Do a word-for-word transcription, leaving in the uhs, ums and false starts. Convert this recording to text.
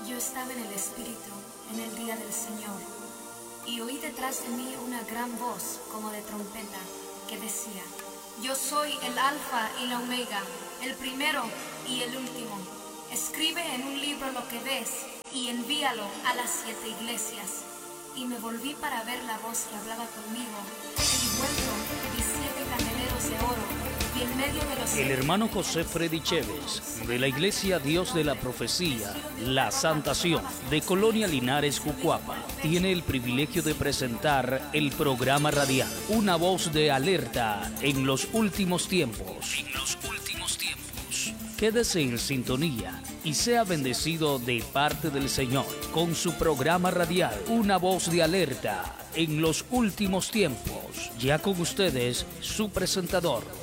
Yo estaba en el Espíritu en el día del Señor, y oí detrás de mí una gran voz como de trompeta que decía: Yo soy el Alfa y la Omega, el primero y el último. Escribe en un libro lo que ves y envíalo a las siete iglesias. Y me volví para ver la voz que hablaba conmigo, y vuelto vi siete candeleros de oro, y en medio de los... El hermano José Freddy Chévez, de la Iglesia Dios de la Profecía, La Santación, de Colonia Linares, Jucuapa, tiene el privilegio de presentar el programa radial, Una Voz de Alerta en los Últimos Tiempos. En los últimos tiempos. Quédese en sintonía y sea bendecido de parte del Señor con su programa radial, Una Voz de Alerta en los Últimos Tiempos. Ya con ustedes, su presentador,